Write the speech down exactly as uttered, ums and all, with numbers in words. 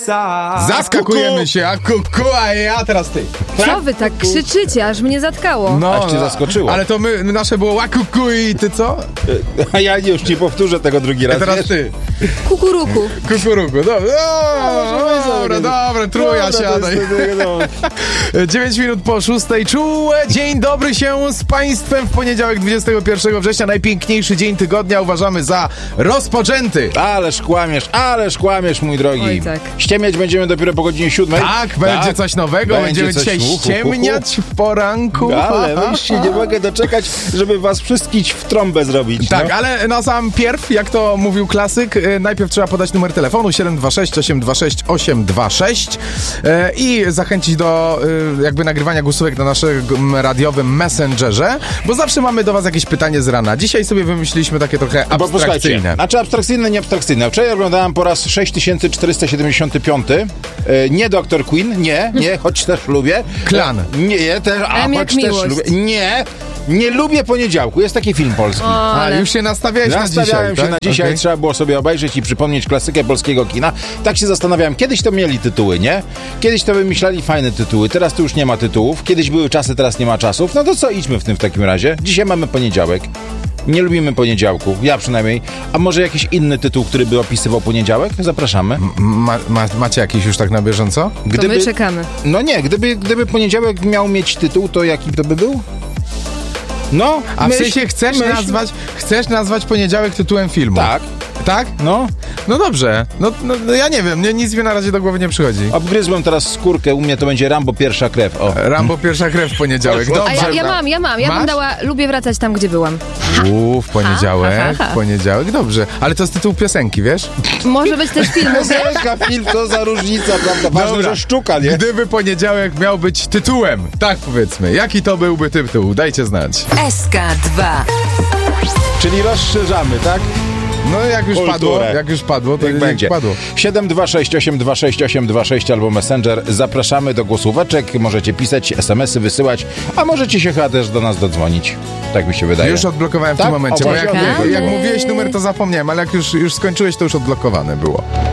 Zaskakujemy się, a kuku, a ja teraz ty. Co wy tak krzyczycie, aż mnie zatkało. No, Aż cię zaskoczyło. Ale to my, nasze było łakuku i ty co? A ja już nie powtórzę tego drugi raz. A teraz wiesz? ty. Kukuruku. Kukuruku, dobra, dobra, dobra, truja siadaj. dziewięć minut po szóstej, czułe dzień dobry się z państwem w poniedziałek dwudziestego pierwszego września, najpiękniejszy dzień tygodnia uważamy za rozpoczęty. Ależ kłamiesz, ależ kłamiesz, mój drogi. Oj, tak. Ściemniać będziemy dopiero po godzinie siódmej. Tak, będzie Tak. coś nowego, Będzie będziemy coś- dzisiaj hu, hu, hu, hu. ściemniać w poranku. Ale już się nie mogę doczekać, żeby was wszystkich w trąbę zrobić. Tak, no. ale na sam pierw, jak to mówił klasyk, y, najpierw trzeba podać numer telefonu siedem dwa sześć osiem dwa sześć osiem dwa sześć y, i zachęcić do y, jakby nagrywania głosówek na naszym radiowym Messengerze, bo zawsze mamy do was jakieś pytanie z rana. Dzisiaj sobie wymyśliliśmy takie trochę Bo posłuchajcie, abstrakcyjne. znaczy abstrakcyjne, nie abstrakcyjne. Wczoraj oglądałem po raz sześć tysięcy czterysta siedemdziesiąty piąty. E, nie doktor Queen, nie, nie, choć też lubię. Klan. E, nie, też, a M jak choć też miłość. lubię. Nie, nie lubię poniedziałku. Jest taki film polski. O, A, ale... już się nastawiałeś na dzisiaj, Nastawiałem się tak? na dzisiaj, Okej. trzeba było sobie obejrzeć i przypomnieć klasykę polskiego kina. Tak się zastanawiałem, kiedyś to mieli tytuły, nie? Kiedyś to wymyślali fajne tytuły, teraz to już nie ma tytułów. Kiedyś były czasy, teraz nie ma czasów. No to co, idźmy w tym w takim razie. Dzisiaj mamy poniedziałek. Nie lubimy poniedziałku, ja przynajmniej. A może jakiś inny tytuł, który by opisywał poniedziałek? Zapraszamy. Ma, ma, macie jakiś już tak na bieżąco? To my czekamy. No nie, gdyby, gdyby poniedziałek miał mieć tytuł, to jaki to by był? No, A w myśl- sensie chcesz myśl- nazwać, chcesz nazwać poniedziałek tytułem filmu? Tak, Tak? no. No dobrze. No, no, no ja nie wiem, nie, nic mi na razie do głowy nie przychodzi. Obgryzłem teraz skórkę, u mnie to będzie Rambo pierwsza krew. O. Rambo pierwsza krew w poniedziałek. Poszło. A Dobrze. ja, ja mam, ja mam. Ja Masz? bym dała, lubię wracać tam, gdzie byłam. Uuu, w poniedziałek, Ha, ha, ha. w poniedziałek, dobrze. Ale to jest tytuł piosenki, wiesz? Może być też film, wiesz? Jaka film, to za różnica, prawda? Ważne, Dobra. że sztuka, nie? Gdyby poniedziałek miał być tytułem, tak powiedzmy, jaki to byłby tytuł? Dajcie znać. S K dwa. Czyli rozszerzamy, tak? No jak już Kulturę. padło, jak już padło, to Jak jak będzie. padło. siedem dwa sześć osiem dwa sześć osiem dwa sześć albo Messenger. Zapraszamy do głosóweczek. Możecie pisać, es em esy wysyłać, a możecie się chyba też do nas dodzwonić. Tak mi się wydaje. Już odblokowałem w Tak? tym momencie, O, bo jak, właśnie jak, jak odblokowałem. mówiłeś numer, to zapomniałem, ale jak już, już skończyłeś, to już odblokowane było.